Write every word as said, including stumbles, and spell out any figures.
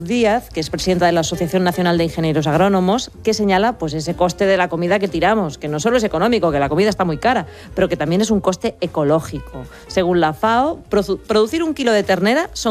Díaz, que es presidenta de la Asociación Nacional de Ingenieros Agrónomos, que señala pues ese coste de la comida que tiramos, que no solo es económico, que la comida está muy cara, pero que también es un coste ecológico. Según la FAO, produ- producir un kilo de ternera son